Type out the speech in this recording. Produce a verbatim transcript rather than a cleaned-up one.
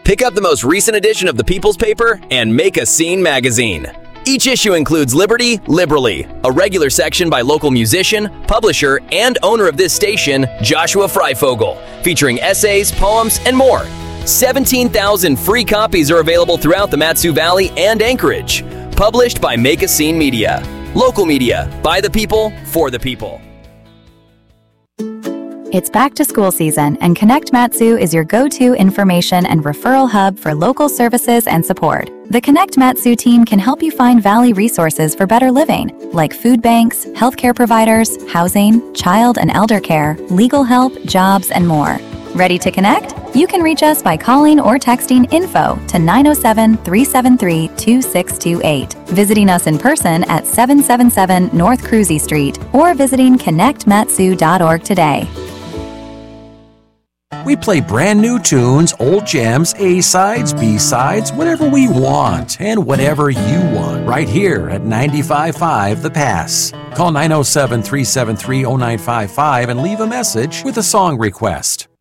Pick up the most recent edition of the People's Paper and Make a Scene magazine. Each issue includes Liberty Liberally, a regular section by local musician, publisher, and owner of this station, Joshua Freifogel, featuring essays, poems, and more. seventeen thousand free copies are available throughout the Mat-Su Valley and Anchorage. Published by Make a Scene Media. Local media, by the people, for the people. It's back to school season, and Connect Mat-Su is your go-to information and referral hub for local services and support. The Connect Mat-Su team can help you find Valley resources for better living, like food banks, healthcare providers, housing, child and elder care, legal help, jobs, and more. Ready to connect? You can reach us by calling or texting info to nine oh seven, three seven three, two six two eight, visiting us in person at seven seventy-seven North Cruzy Street, or visiting connect matsu dot org today. We play brand new tunes, old jams, A-sides, B-sides, whatever we want and whatever you want, right here at ninety-five point five The Pass. Call nine oh seven, three seven three, oh nine five five and leave a message with a song request.